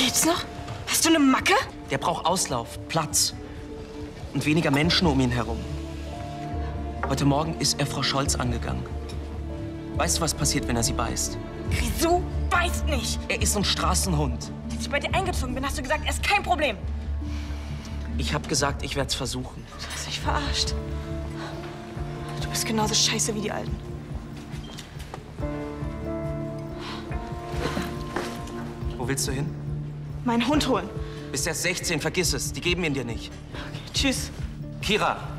Geht's noch? Hast du eine Macke? Der braucht Auslauf, Platz und weniger Menschen um ihn herum. Heute Morgen ist er Frau Scholz angegangen. Weißt du, was passiert, wenn er sie beißt? Grisou beißt nicht. Er ist ein Straßenhund. Als ich bei dir eingezogen bin, hast du gesagt, er ist kein Problem. Ich habe gesagt, ich werde es versuchen. Du hast dich verarscht. Du bist genauso scheiße wie die Alten. Wo willst du hin? Meinen Hund holen. Bist erst 16, vergiss es. Die geben ihn dir nicht. Okay, tschüss. Kira!